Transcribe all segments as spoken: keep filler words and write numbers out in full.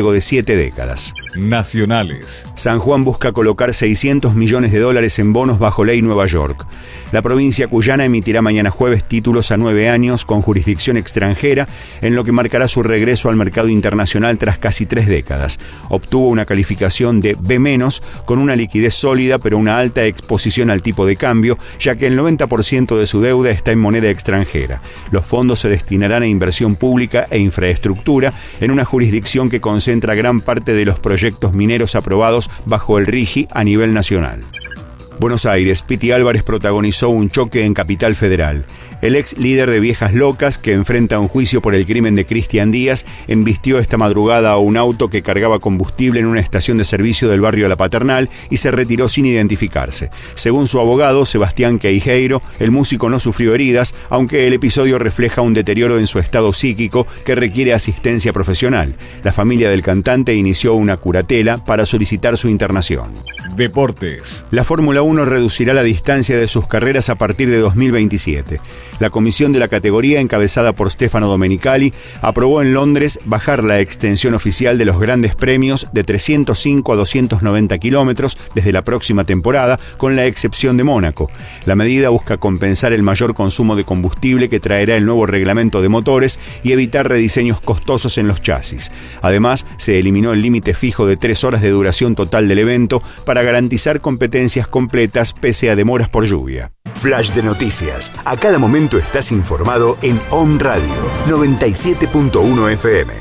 largo de siete décadas. Nacionales. San Juan busca colocar seiscientos millones de dólares en bonos bajo ley Nueva York. La provincia cuyana emitirá mañana jueves títulos a nueve años con jurisdicción extranjera, en lo que marcará su regreso al mercado internacional tras casi tres décadas. Obtuvo una calificación de B menos, con una liquidez sólida pero una alta exposición al tipo de cambio, ya que el noventa por ciento de su deuda está en moneda extranjera. Los fondos se destinarán a inversión pública e infraestructura en una jurisdicción que concentra gran parte de los proyectos mineros aprobados bajo el RIGI a nivel nacional. Buenos Aires, Piti Álvarez protagonizó un choque en Capital Federal. El ex líder de Viejas Locas, que enfrenta un juicio por el crimen de Cristian Díaz, embistió esta madrugada a un auto que cargaba combustible en una estación de servicio del barrio La Paternal y se retiró sin identificarse. Según su abogado, Sebastián Queijeiro, el músico no sufrió heridas, aunque el episodio refleja un deterioro en su estado psíquico que requiere asistencia profesional. La familia del cantante inició una curatela para solicitar su internación. Deportes. La Fórmula uno reducirá la distancia de sus carreras a partir de dos mil veintisiete. La comisión de la categoría, encabezada por Stefano Domenicali, aprobó en Londres bajar la extensión oficial de los grandes premios de trescientos cinco a doscientos noventa kilómetros desde la próxima temporada, con la excepción de Mónaco. La medida busca compensar el mayor consumo de combustible que traerá el nuevo reglamento de motores y evitar rediseños costosos en los chasis. Además, se eliminó el límite fijo de tres horas de duración total del evento para garantizar competencias completas pese a demoras por lluvia. Flash de noticias. A cada momento estás informado en Om Radio noventa y siete punto uno F M.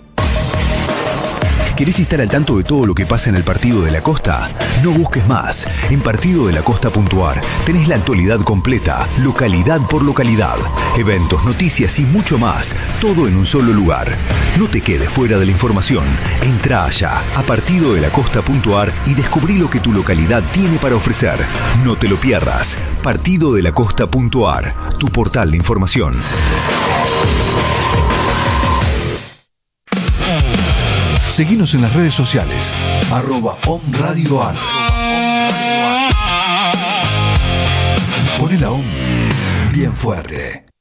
¿Querés estar al tanto de todo lo que pasa en el Partido de la Costa? No busques más. En partido de la costa punto a r tenés la actualidad completa, localidad por localidad, eventos, noticias y mucho más, todo en un solo lugar. No te quedes fuera de la información. Entra allá a partido de la costa punto a r y descubrí lo que tu localidad tiene para ofrecer. No te lo pierdas. partido de la costa punto a r, tu portal de información. Seguinos en las redes sociales, arroba Om Radio A R. Poné la Om bien fuerte.